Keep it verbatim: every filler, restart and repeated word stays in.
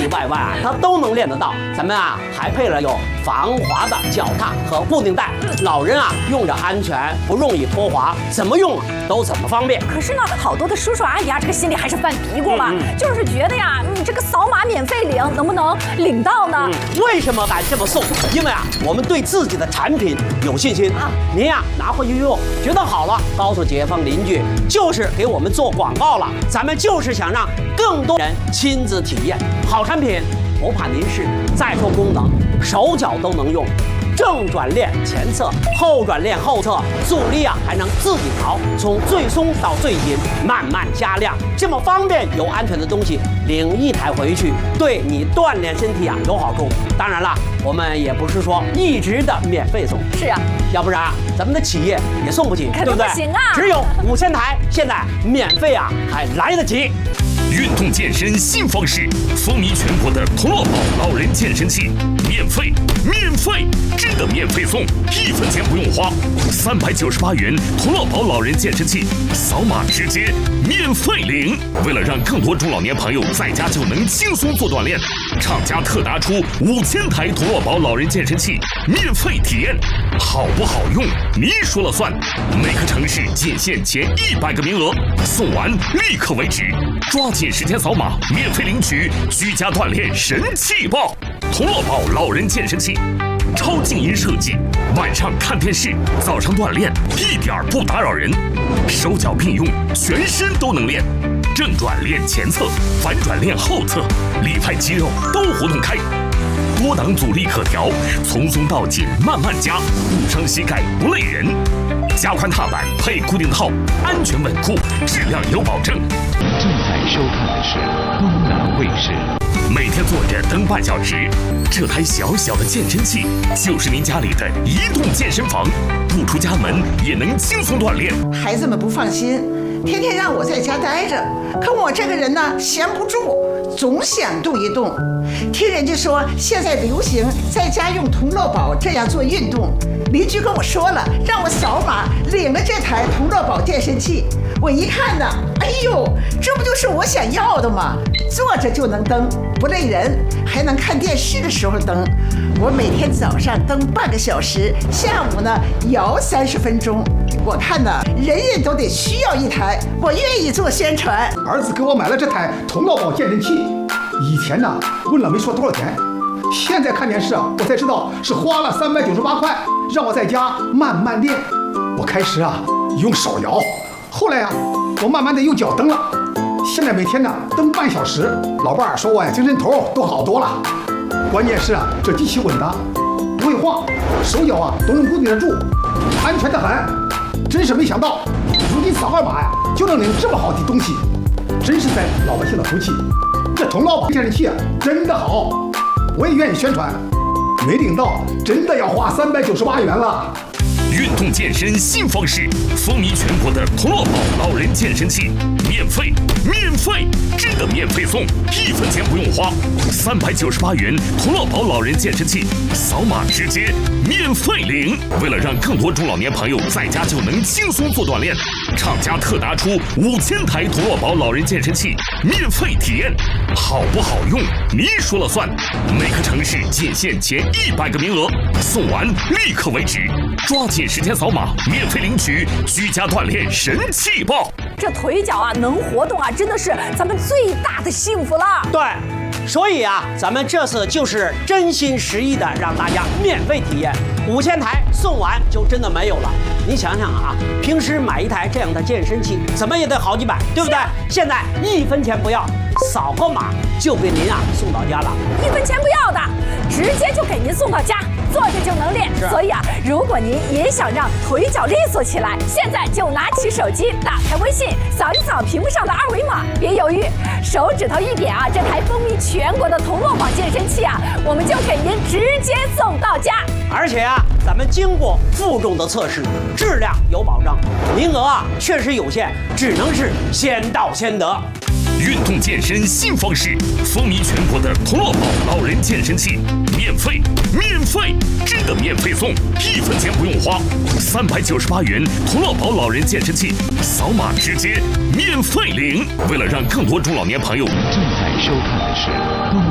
外外啊，它都能练得到。咱们啊还配了有防滑的脚踏和固定带，老人啊用着安全，不容易脱滑，怎么用都怎么方便。 可是呢，好多的叔叔阿姨啊，这个心里还是犯嘀咕嘛，嗯嗯就是觉得呀，你这个扫码免费领，能不能领到呢？嗯、 为什么敢这么送？因为啊，我们对自己的产品有信心啊。您呀拿回去用，觉得好了，告诉街坊邻居，就是给我们做广告了。咱们就是想让更多人亲自体验好产品，不怕您试。再说功能，手脚都能用。正转链前侧，后转链后侧，阻力啊还能自己调，从最松到最紧，慢慢加量，这么方便又安全的东西，领一台回去，对你锻炼身体啊有好处。当然了，我们也不是说一直的免费送， 是啊， 要不然啊咱们的企业也送不起， 对不对？不行啊， 只有五千台，现在免费啊还来得及。 运动健身新方式，风靡全国的同乐宝老人健身器，免费，免费，真的免费送，一分钱不用花，三百九十八元同乐宝老人健身器，扫码直接免费领。为了让更多中老年朋友在家就能轻松做锻炼，厂家特拿出五千台同乐宝老人健身器免费体验，好不好用你说了算。每个城市仅限前一百个名额，送完立刻为止。抓紧时间扫码，免费领取居家锻炼神器包！同乐宝老人健身器，超静音设计，晚上看电视，早上锻炼，一点不打扰人，手脚并用，全身都能练。正转练前侧，反转练后侧，里派肌肉都活动开。多档阻力可调，从松到紧慢慢加，不伤膝盖不累人。加宽踏板配固定套，安全稳固，质量有保证。 正在收看的是东南卫视。 每天坐着蹬半小时，这台小小的健身器就是您家里的移动健身房，不出家门也能轻松锻炼。 孩子们不放心，天天让我在家待着，可我这个人呢闲不住，总想动一动。听人家说现在流行在家用同乐宝这样做运动，邻居跟我说了，让我扫码领了这台同乐宝健身器。我一看呢，哎呦，这不就是我想要的吗？坐着就能蹬，不累人，还能看电视的时候蹬。我每天早上蹬半个小时，下午呢摇三十分钟。我看呢，人人都得需要一台，我愿意做宣传。 儿子给我买了这台同乐宝健身器，以前呢问了没说多少钱，现在看电视啊，我才知道是花了三百九十八块，让我在家慢慢练。我开始啊用手摇，后来啊我慢慢的用脚蹬了，现在每天呢蹬半小时。老伴儿说我呀精神头都好多了。关键是啊这机器稳当，不会晃，手脚啊都能固定得住，安全的很。真是没想到，如今扫个码呀就能领这么好的东西，真是在老百姓的福气。这同乐宝健身器啊真的好，我也愿意宣传。没领到真的要花三百九十八元了。 运动健身新方式，风靡全国的同乐宝老人健身器，免费，免费，真的免费送，一分钱不用花，三百九十八元同乐宝老人健身器，扫码直接免费领。为了让更多中老年朋友在家就能轻松做锻炼，厂家特拿出五千台同乐宝老人健身器免费体验，好不好用你说了算。每个城市仅限前一百个名额，送完立刻为止。抓紧时间扫码，免费领取居家锻炼神器包。 这腿脚啊能活动啊，真的是咱们最大的幸福了。 对，所以啊，咱们这次就是真心实意的让大家免费体验，五千台送完就真的没有了。你想想啊，平时买一台这样的健身器，怎么也得好几百，对不对？现在一分钱不要，扫个码就给您啊送到家了， 一分钱不要的，直接就给您送到家。坐着就能练，所以啊，如果您也想让腿脚利索起来，现在就拿起手机，打开微信，扫一扫屏幕上的二维码，别犹豫，手指头一点啊，这台风靡全国的同乐宝健身器啊，我们就给您直接送到家。 而且啊，咱们经过负重的测试，质量有保障，名额啊确实有限，只能是先到先得。 运动健身新方式，风靡全国的同乐宝老人健身器，免费，免费，真的免费送，一分钱不用花，三百九十八元同乐宝老人健身器，扫码直接免费领。为了让更多中老年朋友正在收看的是东